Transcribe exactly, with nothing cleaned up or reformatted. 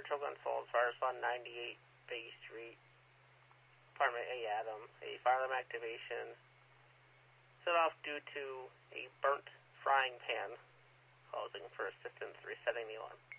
Children's Souls, Fires on ninety-eight Bay Street, Apartment A, Adam. A fire alarm activation set off due to a burnt frying pan, causing for assistance resetting the alarm.